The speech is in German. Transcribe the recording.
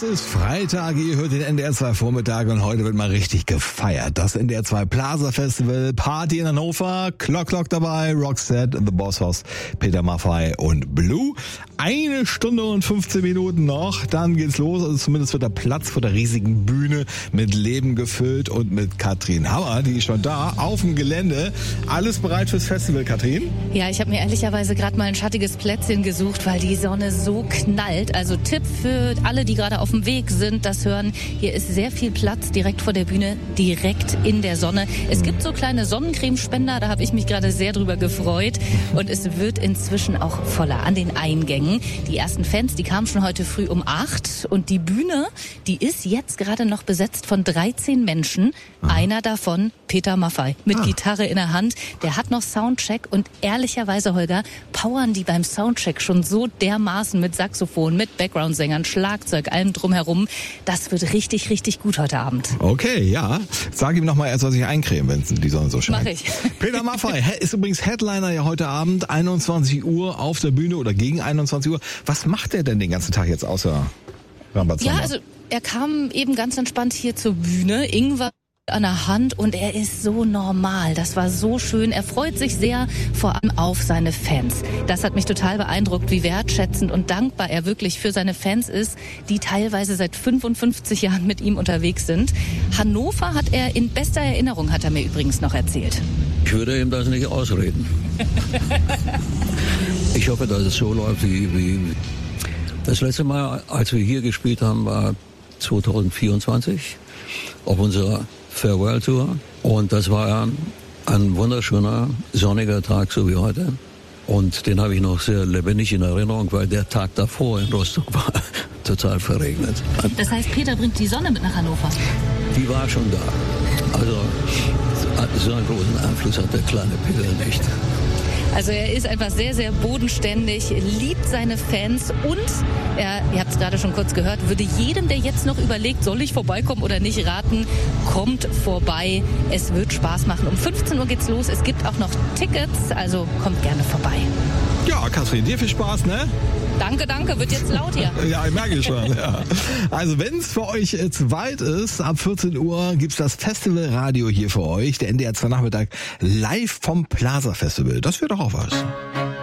Es ist Freitag, ihr hört den NDR 2 Vormittag und heute wird mal richtig gefeiert. Das NDR 2 Plaza Festival, Party in Hannover, Clock dabei, Roxette, The Boss Hoss, Peter Maffay und Blue. 1 Stunde und 15 Minuten noch, dann geht's los. Also zumindest wird der Platz vor der riesigen Bühne mit Leben gefüllt und mit Katrin Hammer, die ist schon da, auf dem Gelände. Alles bereit fürs Festival, Katrin? Ja, ich habe mir ehrlicherweise gerade mal ein schattiges Plätzchen gesucht, weil die Sonne so knallt. Also Tipp für alle, die gerade auf dem Weg sind, das hören. Hier ist sehr viel Platz direkt vor der Bühne, direkt in der Sonne. Es gibt so kleine Sonnencremespender, da habe ich mich gerade sehr drüber gefreut. Und es wird inzwischen auch voller an den Eingängen. Die ersten Fans, die kamen schon heute früh um 8. Und die Bühne, die ist jetzt gerade noch besetzt von 13 Menschen. Einer davon, Peter Maffay, mit Gitarre in der Hand. Der hat noch Soundcheck und ehrlicherweise, Holger, powern die beim Soundcheck schon so dermaßen mit Saxophon, mit Background-Sängern, Schlagzeug, allem drumherum. Das wird richtig, richtig gut heute Abend. Okay, ja. Sag ihm noch mal, er soll sich eincremen, wenn die Sonne so scheint. Mach ich. Peter Maffay ist übrigens Headliner ja heute Abend, 21 Uhr auf der Bühne oder gegen 21 Uhr. Was macht er denn den ganzen Tag jetzt außer Rambazamba? Ja, also er kam eben ganz entspannt hier zur Bühne. Ingwer an der Hand und er ist so normal. Das war so schön. Er freut sich sehr vor allem auf seine Fans. Das hat mich total beeindruckt, wie wertschätzend und dankbar er wirklich für seine Fans ist, die teilweise seit 55 Jahren mit ihm unterwegs sind. Hannover hat er in bester Erinnerung, hat er mir übrigens noch erzählt. Ich würde ihm das nicht ausreden. Ich hoffe, dass es so läuft wie das letzte Mal, als wir hier gespielt haben, war 2024 auf unserer Farewell Tour. Und das war ein wunderschöner, sonniger Tag, so wie heute. Und den habe ich noch sehr lebendig in Erinnerung, weil der Tag davor in Rostock war total verregnet. Das heißt, Peter bringt die Sonne mit nach Hannover? Die war schon da. Also so einen großen Einfluss hat der kleine Peter nicht. Also er ist einfach sehr, sehr bodenständig, liebt seine Fans und ihr habt es gerade schon kurz gehört, würde jedem, der jetzt noch überlegt, soll ich vorbeikommen oder nicht, raten, kommt vorbei. Es wird Spaß machen. Um 15 Uhr geht's los. Es gibt auch noch Tickets, also kommt gerne vorbei. Ja, Katrin, dir viel Spaß, ne? Danke, wird jetzt laut hier. Ja, ich merke schon. Ja. Also wenn es für euch zu weit ist, ab 14 Uhr gibt's das Festivalradio hier für euch, der NDR 2 Nachmittag live vom Plaza Festival. Das wäre doch auch was.